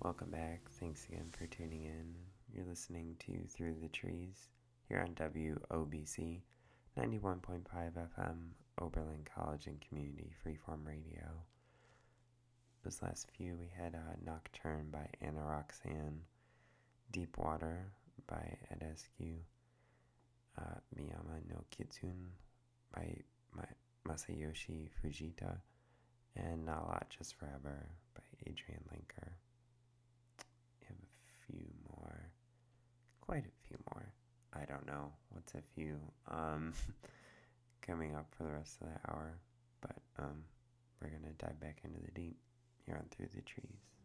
Welcome back. Thanks again for tuning in. You're listening to Through the Trees here on WOBC 91.5 FM, Oberlin College and Community Freeform Radio. This last few we had Nocturne by Anna Roxanne, Deep Water by Ed Askew, Miyama no Kitsune by Masayoshi Fujita, and Not a Lot Just Forever by Adrian Linker. We have a few more, quite a few more. I don't know what's a few coming up for the rest of the hour, but we're gonna dive back into the deep here on Through the Trees.